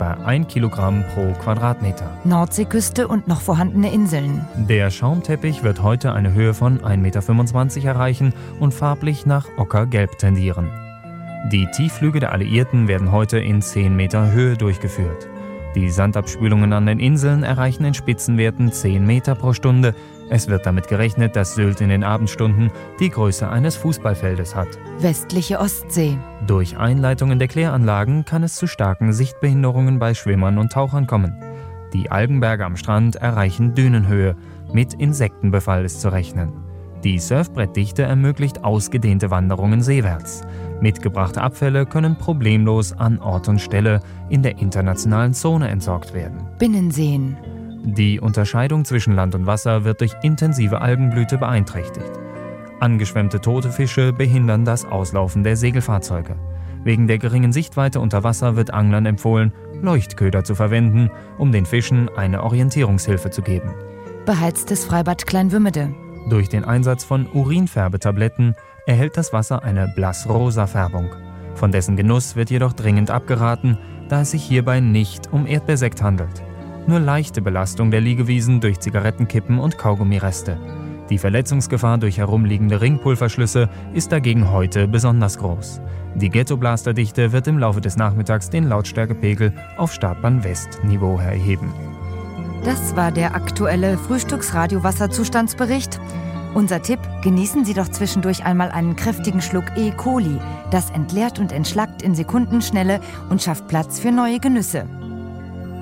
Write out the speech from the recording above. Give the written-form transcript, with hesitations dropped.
etwa 1 Kilogramm pro Quadratmeter. Nordseeküste und noch vorhandene Inseln. Der Schaumteppich wird heute eine Höhe von 1,25 Meter erreichen und farblich nach ockergelb tendieren. Die Tiefflüge der Alliierten werden heute in 10 Meter Höhe durchgeführt. Die Sandabspülungen an den Inseln erreichen in Spitzenwerten 10 Meter pro Stunde. Es wird damit gerechnet, dass Sylt in den Abendstunden die Größe eines Fußballfeldes hat. Westliche Ostsee. Durch Einleitungen der Kläranlagen kann es zu starken Sichtbehinderungen bei Schwimmern und Tauchern kommen. Die Algenberge am Strand erreichen Dünenhöhe. Mit Insektenbefall ist zu rechnen. Die Surfbrettdichte ermöglicht ausgedehnte Wanderungen seewärts. Mitgebrachte Abfälle können problemlos an Ort und Stelle in der internationalen Zone entsorgt werden. Binnenseen. Die Unterscheidung zwischen Land und Wasser wird durch intensive Algenblüte beeinträchtigt. Angeschwemmte tote Fische behindern das Auslaufen der Segelfahrzeuge. Wegen der geringen Sichtweite unter Wasser wird Anglern empfohlen, Leuchtköder zu verwenden, um den Fischen eine Orientierungshilfe zu geben. Beheiztes Freibad Kleinwümmede. Durch den Einsatz von Urinfärbetabletten erhält das Wasser eine blassrosa Färbung. Von dessen Genuss wird jedoch dringend abgeraten, da es sich hierbei nicht um Erdbeersekt handelt. Nur leichte Belastung der Liegewiesen durch Zigarettenkippen und Kaugummireste. Die Verletzungsgefahr durch herumliegende Ringpulverschlüsse ist dagegen heute besonders groß. Die Ghettoblasterdichte wird im Laufe des Nachmittags den Lautstärkepegel auf Startbahn-West-Niveau erheben. Das war der aktuelle Frühstücksradio-Wasserzustandsbericht. Unser Tipp: Genießen Sie doch zwischendurch einmal einen kräftigen Schluck E. coli. Das entleert und entschlackt in Sekundenschnelle und schafft Platz für neue Genüsse.